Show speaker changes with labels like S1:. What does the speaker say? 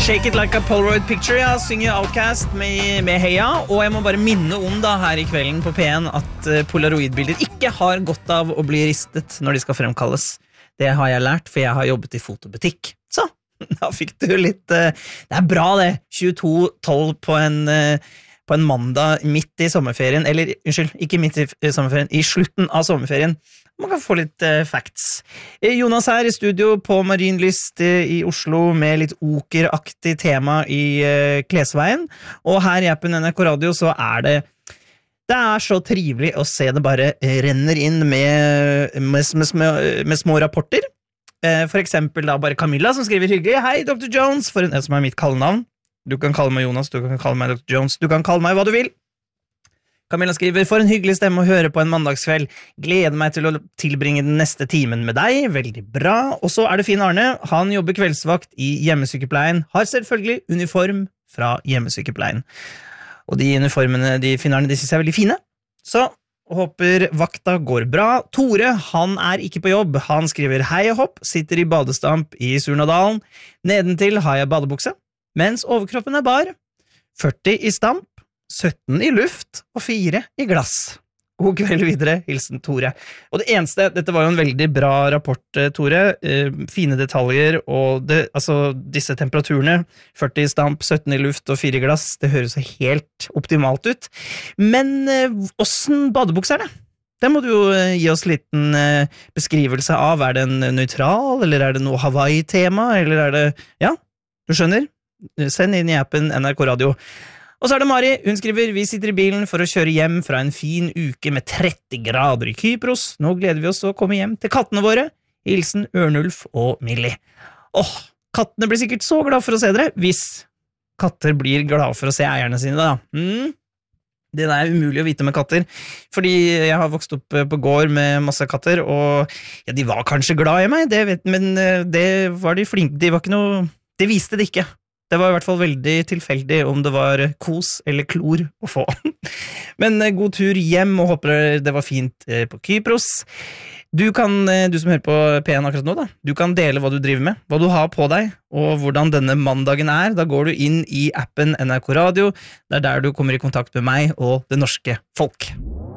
S1: Shake it like a Polaroid picture, ja, synger Outcast med Heia, og jeg må bare minne om da her i kvelden på P1 at Polaroid-bilder ikke har godt av å bli ristet når de skal fremkalles. Det har jeg lært, for jeg har jobbet i fotobutikk. Så, da fikk du litt, det bra det, 22:12 på en mandag midt i sommerferien, eller, unnskyld, ikke midt i sommerferien, i slutten av sommerferien. Man kan få litt facts. Jonas her i studio på Marienlyst i Oslo med litt okeraktig tema i Klesveien. Og her i appen NRK Radio så det så trivelig å se det bare renner inn med små rapporter. For eksempel da bare Camilla som skriver hyggelig. Hei, Dr. Jones, som mitt kallenavn. Du kan kalle meg Jonas, du kan kalle meg Dr. Jones, du kan kalle meg hva du vil. Camilla skriver, for en hyggelig stemme å høre på en mandagskveld. Gleder meg til å tilbringe den neste timen med deg. Veldig bra. Og så det Finn Arne. Han jobber kveldsvakt i hjemmesykepleien. Har selvfølgelig uniform fra hjemmesykepleien. Og de uniformene, Finn Arne, de synes jeg veldig fine. Så håper vakta går bra. Tore, han ikke på jobb. Han skriver, hei og hopp, sitter i badestamp i Surnadalen. Nedentil har jeg badebukse, mens overkroppen bar. 40 i stamp. 17 i luft og 4 i glass. God kveld videre, hilsen Tore. Og det eneste, dette var jo en veldig bra rapport, Tore, fine detaljer, og disse temperaturene, 40 i stamp, 17 i luft og 4 i glass, det høres helt optimalt ut. Men hvordan badebukser det? Det må du jo gi oss en liten beskrivelse av. Det en nøytral, eller det noe Hawaii-tema, eller det, ja, du skjønner? Send inn i appen NRK Radio. Og så det Mari, hun skriver, vi sitter i bilen for å kjøre hjem fra en fin uke med 30 grader i Kypros. Nå gleder vi oss å komme hjem til kattene våre. Hilsen Ørnulf og Millie. Kattene blir sikkert så glad for å se dere, hvis katter blir glad for å se eierne sine da. Det umulig å vite med katter, fordi jeg har vokst opp på gård med masse katter, og ja, de var kanskje glad i meg, men det var de flinke, de var ikke noe, de viste det ikke. Det var i hvert fall veldig tilfeldig om det var kos eller klor å få. Men god tur hjem, og håper det var fint på Kypros. Du som hører på P1 akkurat nå da, du kan dele hva du driver med, hva du har på deg, og hvordan denne mandagen Da går du inn i appen NRK Radio. Det der du kommer i kontakt med meg og det norske folk.